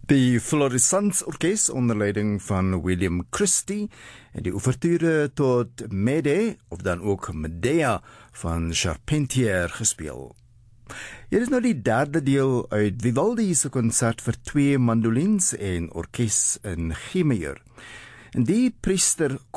Die Florissants Orkest onder leiding van William Christie en die ouverture tot Mede, of dan ook Medea van Charpentier gespeel. Hier is nou die derde deel uit Vivaldi se konsert vir 2 mandolins en orkes in G majeur. En die priester